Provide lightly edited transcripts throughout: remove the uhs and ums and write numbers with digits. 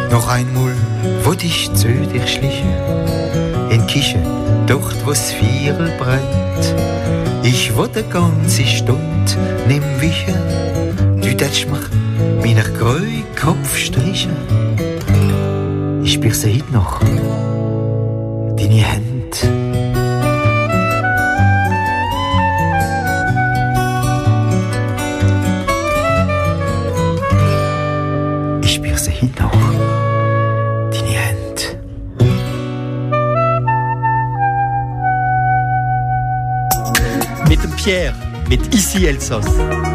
Noch einmal, wo dich zu dich schlichen, in Kische, dort wo's Vierel brennt. Ich wollte ganze Stunde nimm Wichen, du tätsch mir meiner gröi Kopf streichen. Ich spür sie heute noch, deine Hände. Ich spür sie heute noch, deine Hände. Mit dem Pierre, mit Ici Elsass.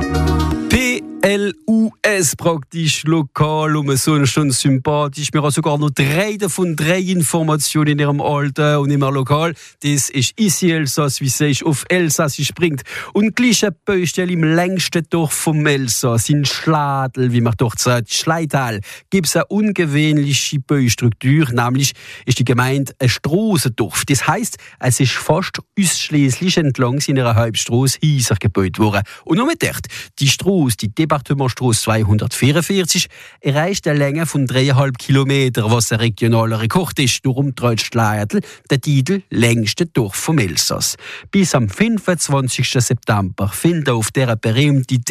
PLUS praktisch lokal, so eine Stunde sympathisch. Wir haben sogar noch 3 davon, 3 Informationen in ihrem Alter und immer lokal. Das ist Ici Elsass, wie sich auf Elsassisch bringt. Und gleich ein Baustelle im längsten Dorf vom Elsass, in Schladl, wie man dort sagt, Schleital, gibt es eine ungewöhnliche Baustruktur, nämlich ist die Gemeinde ein Strassendorf. Das heisst, es ist fast ausschließlich entlang seiner Hauptstrasse Häuser gebaut worden. Und nur mit dort, die Strasse, die Departementstrasse 244, erreicht eine Länge von 3,5 Kilometer, was ein regionaler Rekord ist. Darum trägt Schleital den Titel «Längste Dorf vom Elsass». Bis am 25. September findet auf dieser berühmten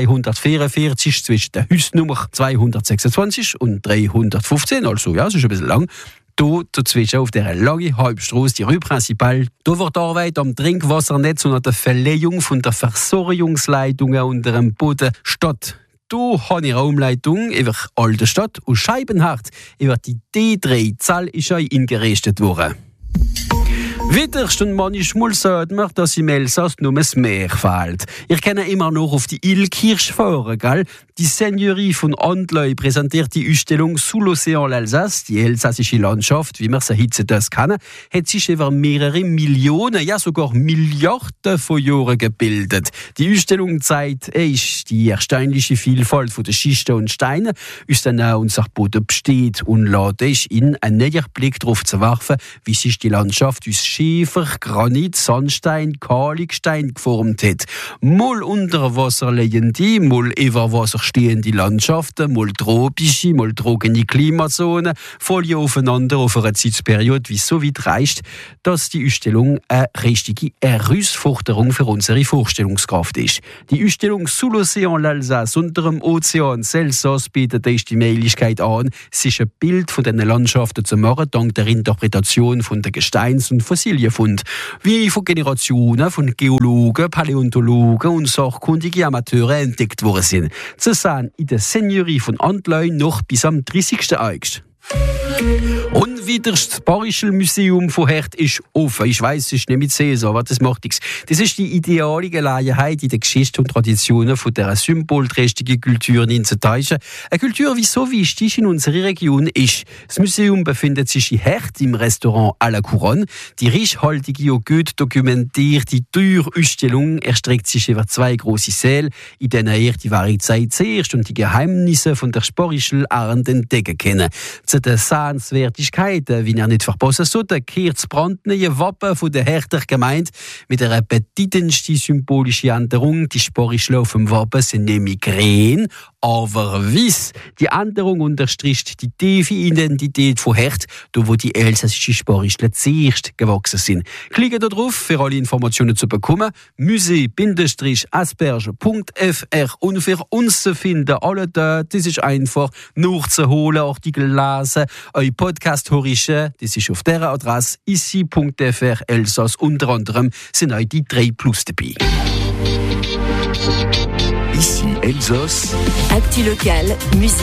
D244 zwischen der Hausnummer 226 und 315, also ja, es ist ein bisschen lang, hier dazwischen auf dieser langen Halbstrasse, die Rue Principale, da wird Arbeit am Trinkwassernetz und an der Verleihung von der Versorgungsleitungen unter dem Boden statt. Hier habe ich eine Umleitung über Altenstadt und Scheibenhardt über die D3-Zahl ist eingerichtet worden. Wiederst und manchmal sagt man, dass im Elsass nur das Meer fehlt. Ich kann immer noch auf die Illkirch fahren, gell? Die Seigneurie von Andleu präsentiert die Ausstellung Sous l'Océan l'Alsace, die elsassische Landschaft, wie wir sie heute das kennen, hat sich über mehrere Millionen, ja sogar Milliarden von Jahren gebildet. Die Ausstellung zeigt die erstaunliche Vielfalt der Schichten und Steine, aus denen unser Boden besteht, und lädt in einen näheren Blick darauf zu werfen, wie sich die Landschaft aus Schiefer, Granit, Sandstein, Kahligstein geformt hat. Mal unter Wasser liegende, mal über Wasser stehende Landschaften, mal tropische, mal trogene Klimazonen, folgen aufeinander auf einer Zeitperiode, die so weit reicht, dass die Ausstellung eine richtige Herausforderung für unsere Vorstellungskraft ist. Die Ausstellung Sous l'Océan l'Alsace, unter dem Ozean Elsass, bietet die Möglichkeit an, sich ein Bild von diesen Landschaften zu machen, dank der Interpretation von der Gesteins- und Fossilienfund, wie von Generationen von Geologen, Paläontologen und sachkundigen Amateuren entdeckt worden sind. Zu sehen in der Seigneurie von Andleu noch bis am 30. August. Und wieder das Bayerische Museum von Herd ist offen. Ich weiss, es ist nicht mit Cäsar, aber das macht nichts. Das ist die ideale Gelegenheit, in der Geschichte und Traditionen von dieser symbolträchtigen Kultur hineinzutauchen. Eine Kultur, die so wichtig in unserer Region ist. Das Museum befindet sich in Herd im Restaurant à la Couronne. Die reichhaltige und gut dokumentierte Teuerausstellung erstreckt sich über 2 grosse Säle, in denen ihr die wahre Zeit zuerst und die Geheimnisse von der spanischen Art entdecken können. Zu den Sehenswertigkeiten, wie er nicht verpassen sollte, kehrt das brandneue Wappen von der Herder Gemeinde mit einer bedeutendsten symbolischen Änderung. Die Sporische auf dem Wappen sind nämlich grün, aber weiss. Die Änderung unterstreicht die tiefe Identität von Herd, da wo die elsassischen Sporischler zuerst gewachsen sind. Klicke da drauf, für alle Informationen zu bekommen. musee-asperge.fr und für uns zu finden, alle da, das ist einfach nachzuholen, Artikel lesen, euer Podcast horischen, das ist auf dieser Adresse ici.fr Elsass. Unter anderem sind euch die 3 Plus dabei. Ici Elsass. Actu local, musique.